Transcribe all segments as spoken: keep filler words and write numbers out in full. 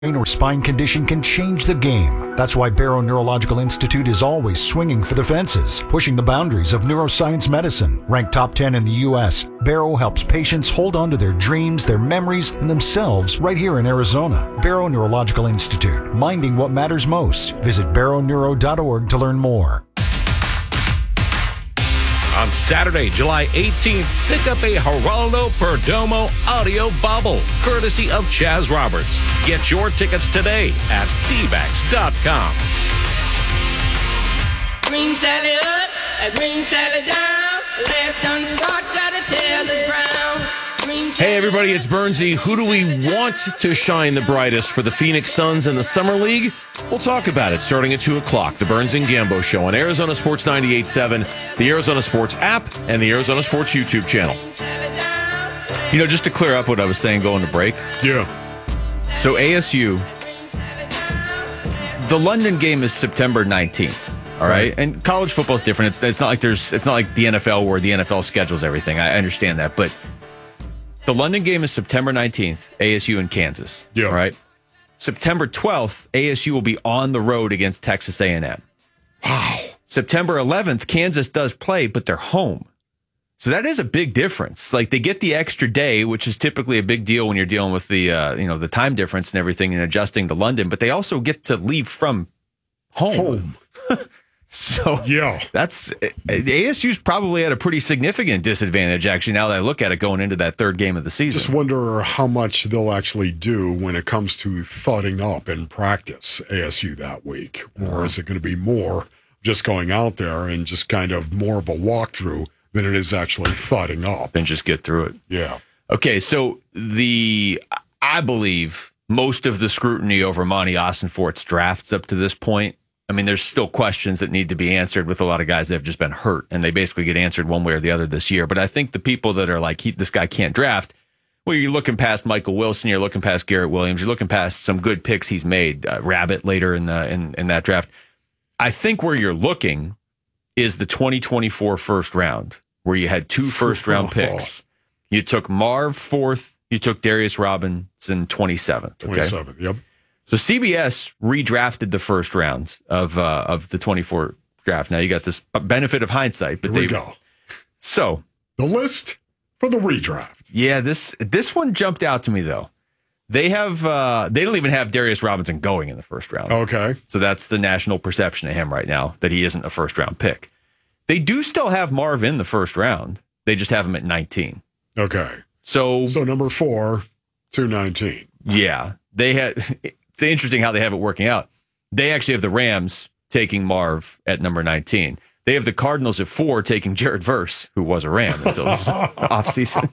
or spine condition can change the game. That's why Barrow Neurological Institute is always swinging for the fences, pushing the boundaries of neuroscience medicine. Ranked top ten in the U S, Barrow helps patients hold on to their dreams, their memories, and themselves right here in Arizona. Barrow Neurological Institute, minding what matters most. Visit barrow neuro dot org to learn more. On Saturday, July eighteenth, pick up a Geraldo Perdomo audio bobble, courtesy of Chaz Roberts. Get your tickets today at d backs dot com. Green salad up, a green salad down. Last done start, gotta tell the brown. Hey everybody, it's Bernsey. Who do we want to shine the brightest for the Phoenix Suns in the Summer League? We'll talk about it starting at two o'clock. The Burns and Gambo Show on Arizona Sports ninety-eight point seven, the Arizona Sports app, and the Arizona Sports YouTube channel. You know, just to clear up what I was saying going to break. Yeah. So A S U, the London game is September nineteenth. All right. right. And college football is different. It's, it's not like there's it's not like the N F L where the N F L schedules everything. I understand that. But the London game is September nineteenth, A S U in Kansas. Yeah. All right. September twelfth, A S U will be on the road against Texas A and M. Wow. September eleventh, Kansas does play, but they're home. So that is a big difference. Like, they get the extra day, which is typically a big deal when you're dealing with the uh, you know the time difference and everything and adjusting to London, but they also get to leave from home. Home. So yeah, that's A S U's probably at a pretty significant disadvantage, actually, now that I look at it going into that third game of the season. Just wonder how much they'll actually do when it comes to thudding up in practice, A S U that week. Or is it going to be more just going out there and just kind of more of a walkthrough than it is actually thudding up? And just get through it. Yeah. Okay, so the, I believe, most of the scrutiny over Monty Ossenfort's drafts up to this point, I mean, there's still questions that need to be answered with a lot of guys that have just been hurt, and they basically get answered one way or the other this year. But I think the people that are like, he, this guy can't draft, well, you're looking past Michael Wilson, you're looking past Garrett Williams, you're looking past some good picks he's made, uh, Rabbit later in, the, in in that draft. I think where you're looking is the twenty twenty-four first round, where you had two first-round picks. You took Marv fourth, you took Darius Robinson twenty-seventh. Okay? twenty-seventh, yep. So C B S redrafted the first round of uh, of the twenty-four draft. Now you got this benefit of hindsight, but Here we they go. So the list for the redraft. Yeah, this this one jumped out to me though. They have uh, they don't even have Darius Robinson going in the first round. Okay, so that's the national perception of him right now, that he isn't a first round pick. They do still have Marv in the first round. They just have him at nineteen. Okay, so so number four to nineteen. Yeah, they had. It's interesting how they have it working out. They actually have the Rams taking Marv at number nineteen. They have the Cardinals at four taking Jared Verse, who was a Ram until this offseason.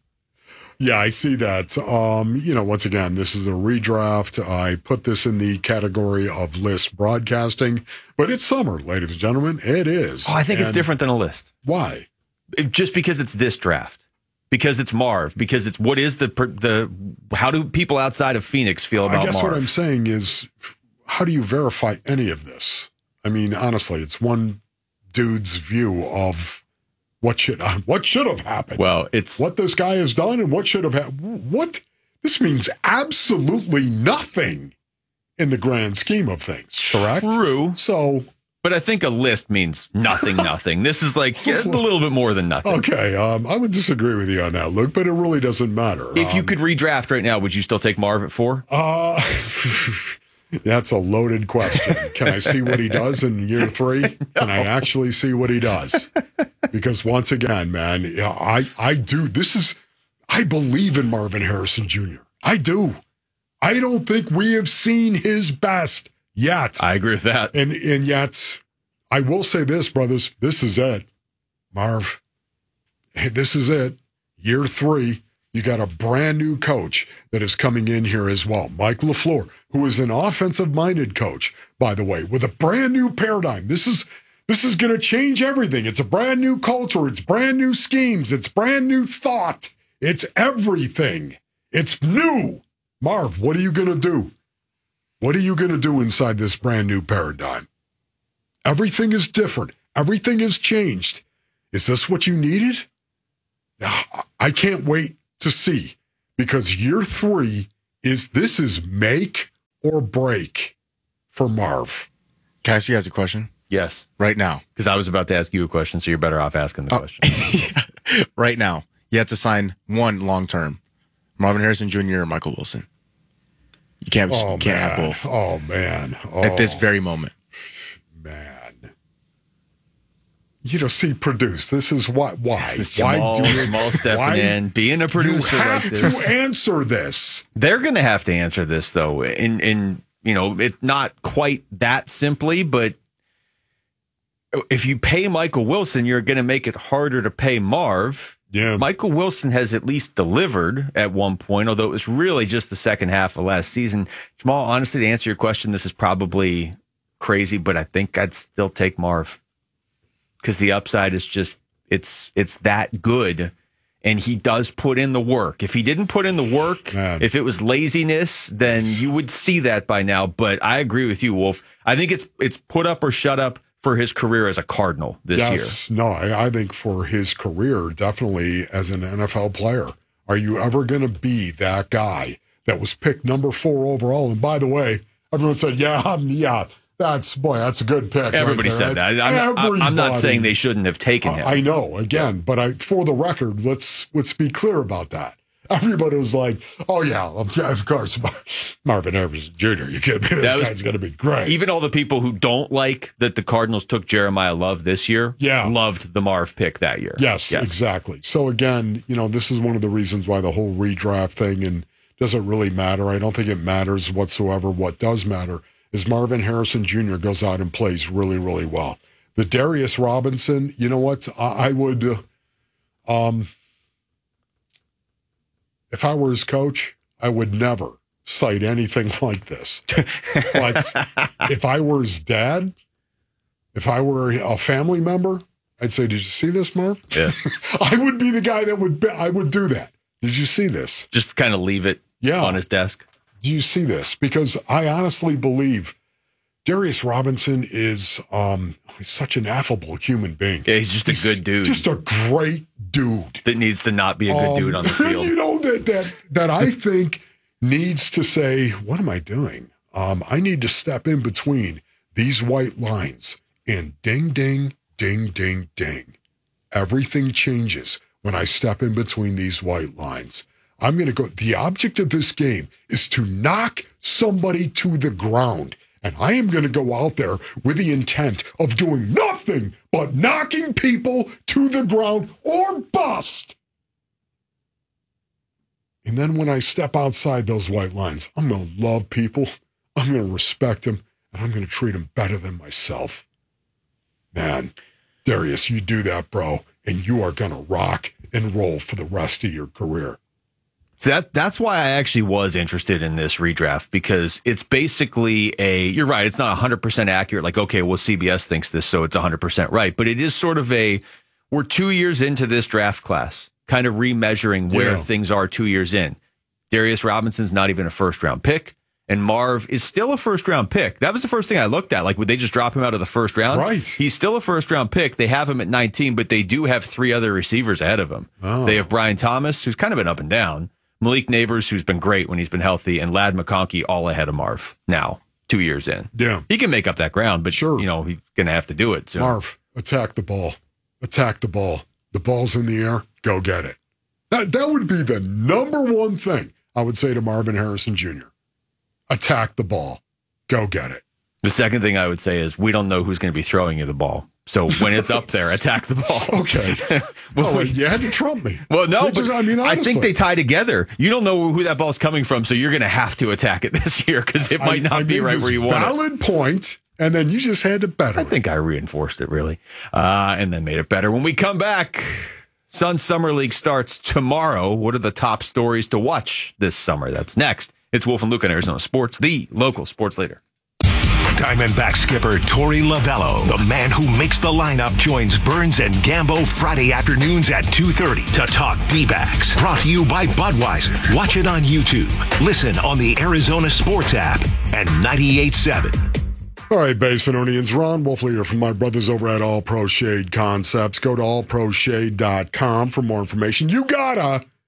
Yeah, I see that. Um, you know, once again, this is a redraft. I put this in the category of list broadcasting, but it's summer, ladies and gentlemen. It is. Oh, I think and it's different than a list. Why? It, just because it's this draft. Because it's Marv. Because it's what is the the how do people outside of Phoenix feel about Marv? I guess Marv? What I'm saying is, how do you verify any of this? I mean, honestly, it's one dude's view of what should what should have happened. Well, it's what this guy has done and what should have happened. What this means absolutely nothing in the grand scheme of things. Correct? True. So. But I think a list means nothing, nothing. This is like a little bit more than nothing. Okay, um, I would disagree with you on that, Luke, but it really doesn't matter. If you um, could redraft right now, would you still take Marv at four? Uh, that's a loaded question. Can I see what he does in year three? No. Can I actually see what he does? Because once again, man, I, I do. This is, I believe in Marvin Harrison Junior I do. I don't think we have seen his best yet. I agree with that. And and yet, I will say this, brothers, this is it. Marv, this is it. Year three, you got a brand new coach that is coming in here as well. Mike LaFleur, who is an offensive-minded coach, by the way, with a brand new paradigm. This is this is going to change everything. It's a brand new culture. It's brand new schemes. It's brand new thought. It's everything. It's new. Marv, what are you going to do? What are you going to do inside this brand new paradigm? Everything is different. Everything has changed. Is this what you needed? I can't wait to see, because year three is, this is make or break for Marv? Cassie has a question Yes. right now. Because I was about to ask you a question, so you're better off asking the Uh, question. Right now, you have to sign one long term: Marvin Harrison Junior or Michael Wilson. You can't. Oh, you can't have man. both Oh, man. Oh, at this very moment. man. You know, see, produce. This is why. Why? Jamal, why do it? Jamal stepping why? in, being a producer You like have this. to answer this. They're going to have to answer this, though. In, in you know, it's not quite that simply, but if you pay Michael Wilson, you're going to make it harder to pay Marv. Yeah. Michael Wilson has at least delivered at one point, although it was really just the second half of last season. Jamal, honestly, to answer your question, this is probably crazy, but I think I'd still take Marv because the upside is just, it's it's that good. And he does put in the work. If he didn't put in the work, Man. if it was laziness, then you would see that by now. But I agree with you, Wolf. I think it's it's put up or shut up for his career as a Cardinal this yes. year. No, I, I think for his career, definitely as an N F L player. Are you ever going to be that guy that was picked number four overall? And by the way, everyone said, yeah, um, yeah, that's, boy, that's a good pick. Everybody right there. said that. That's I'm not, I'm not everybody. saying they shouldn't have taken him. I I know, again, but I, for the record, let's let's be clear about that. Everybody was like, "Oh yeah, of course, Marvin Harrison Junior You kidding me? This That was- guy's going to be great." Even all the people who don't like that the Cardinals took Jeremiah Love this year, Yeah. loved the Marv pick that year. Yes, exactly. So again, you know, this is one of the reasons why the whole redraft thing and doesn't really matter. I don't think it matters whatsoever. What does matter is Marvin Harrison Junior goes out and plays really, really well. The Darius Robinson, you know what? I, I would, uh, um, if I were his coach, I would never cite anything like this. But if I were his dad, if I were a family member, I'd say, "Did you see this, Marv?" Yeah. I would be the guy that would. Be, I would do that. Did you see this? Just kind of leave it Yeah. on his desk. Do you see this? Because I honestly believe Darius Robinson is um, he's such an affable human being. Yeah, he's just a good dude. Just a great dude. That needs to not be a good Um, dude on the field. You know that that that I think needs to say, "What am I doing? Um, I need to step in between these white lines." And ding, ding, ding, ding, ding. Everything changes when I step in between these white lines. I'm going to go. The object of this game is to knock somebody to the ground. And I am going to go out there with the intent of doing nothing but knocking people to the ground or bust. And then when I step outside those white lines, I'm going to love people. I'm going to respect them. And I'm going to treat them better than myself. Man, Darius, you do that, bro. And you are going to rock and roll for the rest of your career. So that that's why I actually was interested in this redraft, because it's basically a, you're right, it's not one hundred percent accurate. Like, okay, well, C B S thinks this, so it's one hundred percent right. But it is sort of a, we're two years into this draft class, kind of remeasuring where Yeah. things are two years in. Darius Robinson's not even a first round pick, and Marv is still a first round pick. That was the first thing I looked at. Like, would they just drop him out of the first round? Right. He's still a first round pick. They have him at nineteen, but they do have three other receivers ahead of him. Oh. They have Brian Thomas, who's kind of been up and down. Malik Neighbors, who's been great when he's been healthy, and Ladd McConkey all ahead of Marv now, two years in. Yeah. He can make up that ground, but Sure. you know, he's going to have to do it. So. Marv, attack the ball. Attack the ball. The ball's in the air. Go get it. That that would be the number one thing I would say to Marvin Harrison Junior Attack the ball. Go get it. The second thing I would say is we don't know who's going to be throwing you the ball. So when it's up there, attack the ball. Okay. well, Oh, we- wait, you had to trump me. well, no, You just- but I mean, I think honestly. they tie together. You don't know who that ball's coming from, so you're going to have to attack it this year because it might I- not I be made right this where you want it. valid point, and then you just had to better I think I reinforced it, really, uh, and then made it better. When we come back, Sun Summer League starts tomorrow. What are the top stories to watch this summer? That's next. It's Wolf and Luke on Arizona Sports, the local sports leader. Diamondback skipper Torey Lavello, the man who makes the lineup, joins Burns and Gambo Friday afternoons at two thirty to talk D-backs. Brought to you by Budweiser. Watch it on YouTube. Listen on the Arizona Sports app and ninety-eight point seven. All right, Basinonians, Ron Wolfley here from my brothers over at All Pro Shade Concepts. Go to all pro shade dot com for more information. You gotta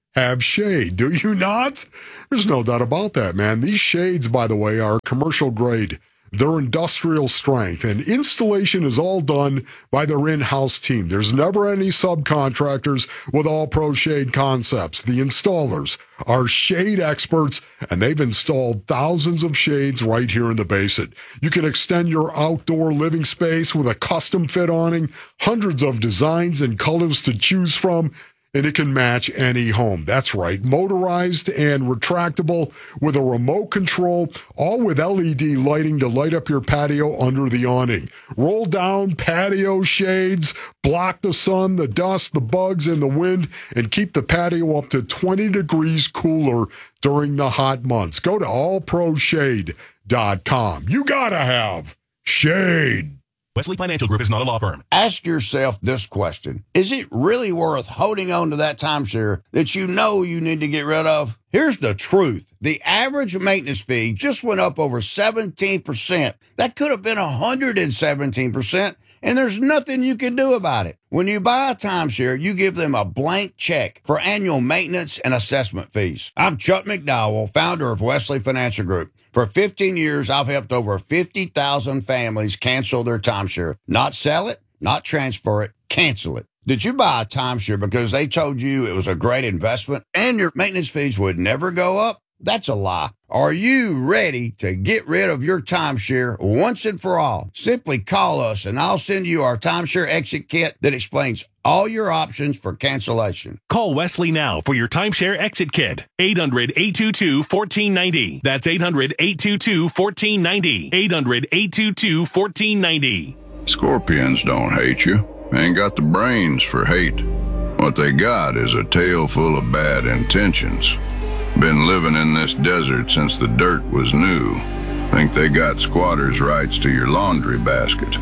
have shade, do you not? There's no doubt about that, man. These shades, by the way, are commercial grade. They're industrial strength, and installation is all done by their in-house team. There's never any subcontractors with All Pro Shade Concepts. The installers are shade experts, and they've installed thousands of shades right here in the Basin. You can extend your outdoor living space with a custom fit awning, hundreds of designs and colors to choose from, and it can match any home. That's right, motorized and retractable with a remote control, all with L E D lighting to light up your patio under the awning. Roll down patio shades, block the sun, the dust, the bugs, and the wind, and keep the patio up to twenty degrees cooler during the hot months. Go to all pro shade dot com. You gotta have shade. Wesley Financial Group is not a law firm. Ask yourself this question. Is it really worth holding on to that timeshare that you know you need to get rid of? Here's the truth. The average maintenance fee just went up over seventeen percent. That could have been one hundred seventeen percent, and there's nothing you can do about it. When you buy a timeshare, you give them a blank check for annual maintenance and assessment fees. I'm Chuck McDowell, founder of Wesley Financial Group. For fifteen years, I've helped over fifty thousand families cancel their timeshare. Not sell it, not transfer it, cancel it. Did you buy a timeshare because they told you it was a great investment and your maintenance fees would never go up? That's a lie. Are you ready to get rid of your timeshare once and for all? Simply call us and I'll send you our timeshare exit kit that explains all your options for cancellation. Call Wesley now for your timeshare exit kit. eight hundred, eight two two, one four nine zero. That's eight hundred, eight two two, one four nine zero. eight hundred, eight two two, one four nine zero. Scorpions don't hate you. Ain't got the brains for hate. What they got is a tail full of bad intentions. Been living in this desert since the dirt was new. Think they got squatters' rights to your laundry basket.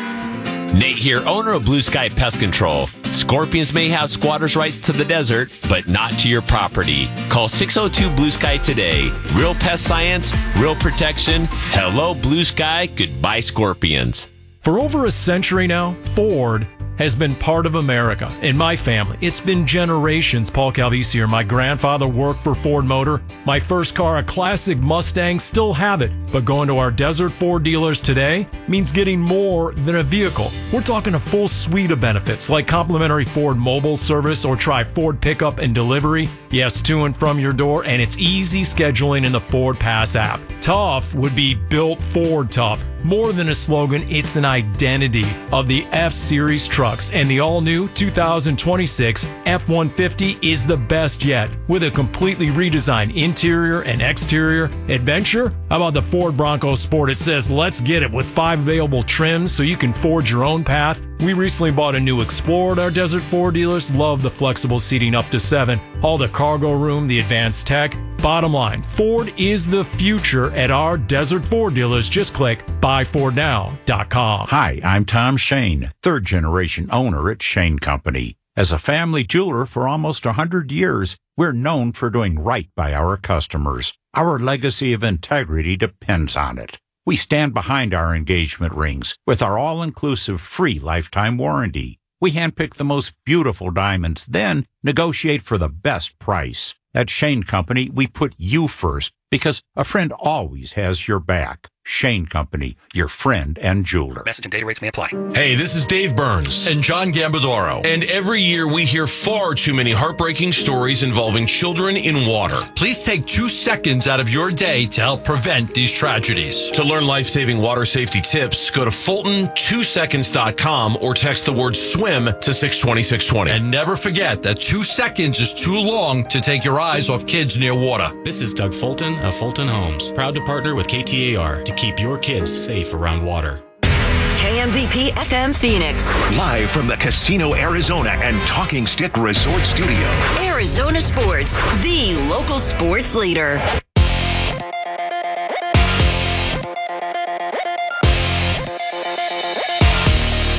Nate here, owner of Blue Sky Pest Control. Scorpions may have squatters' rights to the desert, but not to your property. Call six oh two Blue Sky today. Real pest science, real protection. Hello, Blue Sky. Goodbye, Scorpions. For over a century now, Ford has been part of America. In my family, it's been generations. Paul Calvisi here. My grandfather worked for Ford Motor. My first car, a classic Mustang, still have it. But going to our Desert Ford dealers today means getting more than a vehicle. We're talking a full suite of benefits like complimentary Ford mobile service or try Ford pickup and delivery. Yes, to and from your door, and it's easy scheduling in the Ford Pass app. Tough would be built Ford tough. More than a slogan, it's an identity of the F-Series trucks, and the all-new two thousand twenty-six F one fifty is the best yet. With a completely redesigned interior and exterior adventure, how about the Ford Bronco Sport? It says, let's get it, with five available trims so you can forge your own path. We recently bought a new Explorer at our Desert Ford dealers. Love the flexible seating up to seven. All the cargo room, the advanced tech. Bottom line, Ford is the future at our Desert Ford dealers. Just click buy ford now dot com. Hi, I'm Tom Shane, third generation owner at Shane Company. As a family jeweler for almost one hundred years, we're known for doing right by our customers. Our legacy of integrity depends on it. We stand behind our engagement rings with our all-inclusive free lifetime warranty. We handpick the most beautiful diamonds, then negotiate for the best price. At Shane Company, we put you first because a friend always has your back. Shane Company, your friend and jeweler. Message and data rates may apply. Hey, this is Dave Burns and John Gambadoro. And every year we hear far too many heartbreaking stories involving children in water. Please take two seconds out of your day to help prevent these tragedies. To learn life-saving water safety tips, go to Fulton two seconds dot com or text the word swim to six twenty, six twenty. And never forget that two seconds is too long to take your eyes off kids near water. This is Doug Fulton of Fulton Homes, proud to partner with K T A R to keep your kids safe around water. K M V P F M Phoenix. Live from the Casino Arizona and Talking Stick Resort Studio. Arizona Sports, the local sports leader.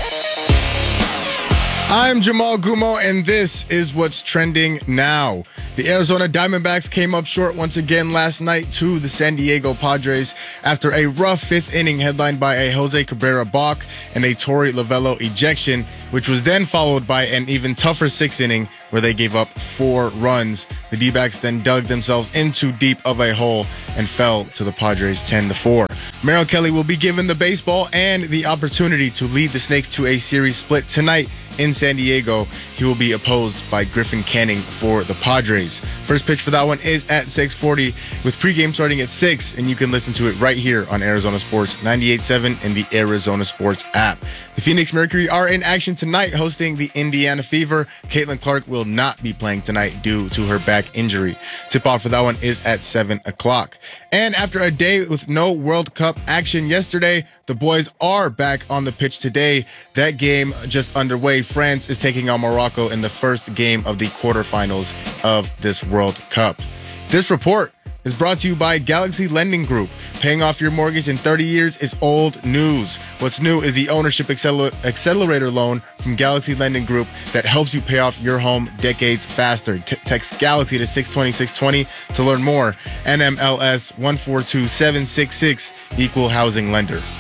I'm Jamal Gumo, and this is what's trending now. The Arizona Diamondbacks came up short once again last night to the San Diego Padres after a rough fifth inning headlined by a Jose Cabrera balk and a Torey Lovullo ejection, which was then followed by an even tougher sixth inning where they gave up four runs. The D-backs then dug themselves into deep of a hole and fell to the Padres ten to four. Merrill Kelly will be given the baseball and the opportunity to lead the Snakes to a series split tonight in San Diego. He will be opposed by Griffin Canning for the Padres. First pitch for that one is at six forty with pregame starting at six, and you can listen to it right here on Arizona Sports ninety-eight point seven and the Arizona Sports app. The Phoenix Mercury are in action tonight hosting the Indiana Fever. Caitlin Clark will not be playing tonight due to her back injury. Tip-off for that one is at seven o'clock. And after a day with no World Cup action yesterday, the boys are back on the pitch today. That game just underway. France is taking on Morocco in the first game of the quarterfinals of this World Cup. This report is brought to you by Galaxy Lending Group. Paying off your mortgage in thirty years is old news. What's new is the Ownership Acceler- Accelerator loan from Galaxy Lending Group that helps you pay off your home decades faster. T- text Galaxy to six twenty, six twenty to learn more. N M L S one four two seven six six, Equal Housing Lender.